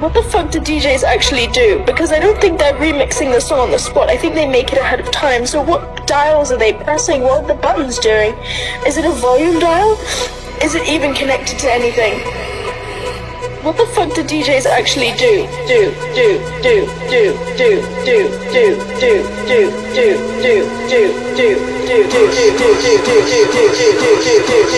What the fuck do DJs actually do? Because I don't think they're remixing the song on the spot. I think they make it ahead of time. So what dials are they pressing? What are the buttons doing? Is it a volume dial? Is it even connected to anything? What the fuck do DJs actually do?